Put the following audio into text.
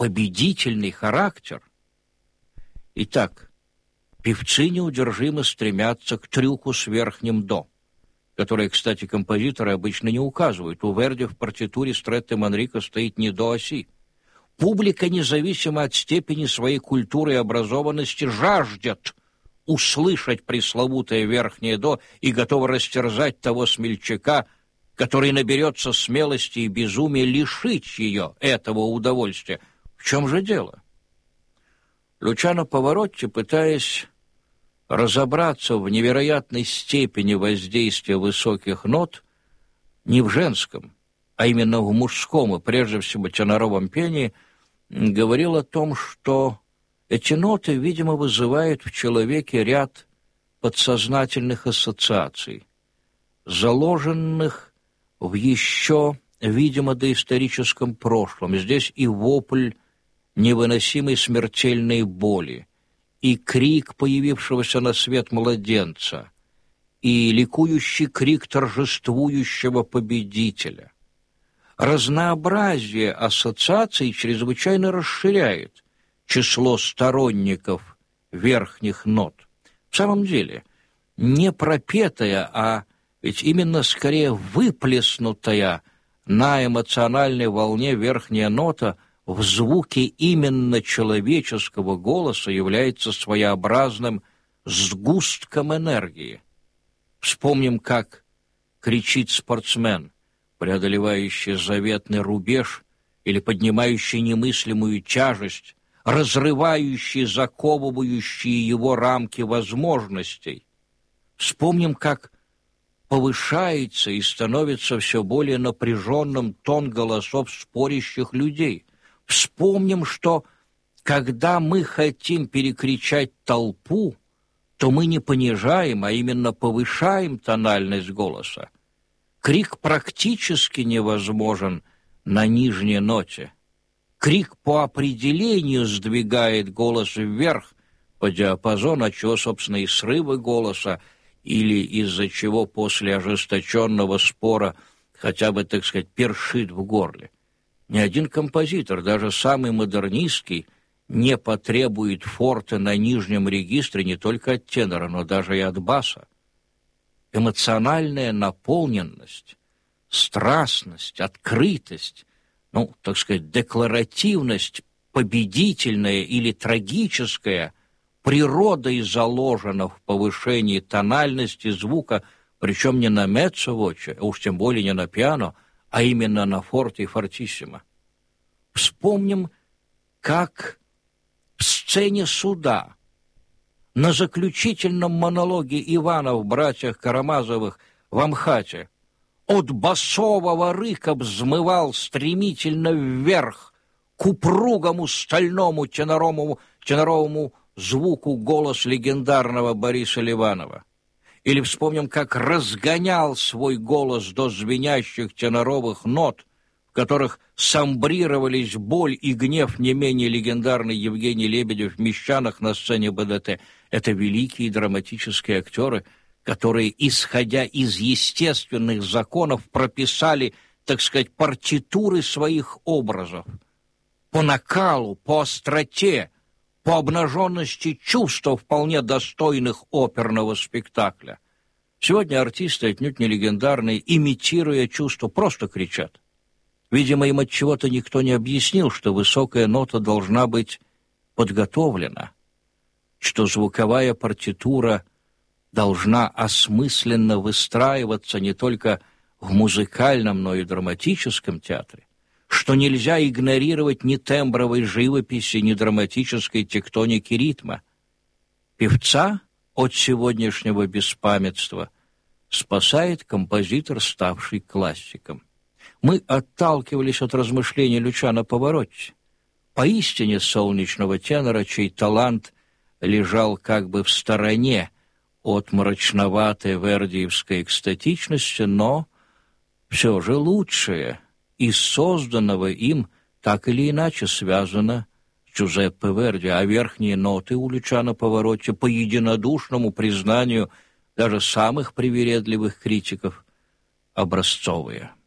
победительный характер. Итак, певцы неудержимо стремятся к трюку с верхним «до», которое, кстати, композиторы обычно не указывают. У Верди в партитуре Стретто Манрико стоит не до, а си. Публика, независимо от степени своей культуры и образованности, жаждет услышать пресловутое верхнее «до» и готова растерзать того смельчака, который наберется смелости и безумия лишить ее этого удовольствия. В чем же дело? Лучано Паваротти, пытаясь разобраться в невероятной степени воздействия высоких нот не в женском, а именно в мужском и прежде всего теноровом пении, говорил о том, что эти ноты, видимо, вызывают в человеке ряд подсознательных ассоциаций, заложенных в еще, видимо, доисторическом прошлом. Здесь и вопль невыносимой смертельной боли, и крик появившегося на свет младенца, и ликующий крик торжествующего победителя. Разнообразие ассоциаций чрезвычайно расширяет число сторонников верхних нот. В самом деле, не пропетая, а ведь именно скорее выплеснутая на эмоциональной волне верхняя нота в звуке именно человеческого голоса является своеобразным сгустком энергии. Вспомним, как кричит спортсмен, преодолевающий заветный рубеж или поднимающий немыслимую тяжесть, разрывающий заковывающие его рамки возможностей. Вспомним, как повышается и становится все более напряженным тон голосов спорящих людей. Вспомним, что когда мы хотим перекричать толпу, то мы не понижаем, а именно повышаем тональность голоса. Крик практически невозможен на нижней ноте. Крик по определению сдвигает голос вверх по диапазону, отчего, собственно, и срывы голоса, или из-за чего после ожесточенного спора хотя бы, так сказать, першит в горле. Ни один композитор, даже самый модернистский, не потребует форте на нижнем регистре не только от тенора, но даже и от баса. Эмоциональная наполненность, страстность, открытость, так сказать, декларативность, победительная или трагическая, природой заложена в повышении тональности звука, причем не на меццо-воче, а уж тем более не на пиано, а именно на форте и фортиссимо. Вспомним, как в сцене суда, на заключительном монологе Ивана в «Братьях Карамазовых» в Амхате, от басового рыка взмывал стремительно вверх к упругому стальному теноровому звуку голос легендарного Бориса Ливанова. Или вспомним, как разгонял свой голос до звенящих теноровых нот, в которых самбрировались боль и гнев не менее легендарный Евгений Лебедев в «Мещанах» на сцене БДТ. Это великие драматические актеры, которые, исходя из естественных законов, прописали, так сказать, партитуры своих образов. По накалу, по остроте, по обнаженности чувств, вполне достойных оперного спектакля. Сегодня артисты, отнюдь не легендарные, имитируя чувства, просто кричат. Видимо, им от чего-то никто не объяснил, что высокая нота должна быть подготовлена, что звуковая партитура должна осмысленно выстраиваться не только в музыкальном, но и драматическом театре, что нельзя игнорировать ни тембровой живописи, ни драматической тектоники ритма. Певца от сегодняшнего беспамятства спасает композитор, ставший классиком. Мы отталкивались от размышлений Лучано Паваротти, поистине солнечного тенора, чей талант лежал как бы в стороне от мрачноватой вердиевской экстатичности, но все же лучшее из созданного им так или иначе связано с Джузеппе Верди, а верхние ноты у Лучано Паваротти, по единодушному признанию даже самых привередливых критиков, образцовые.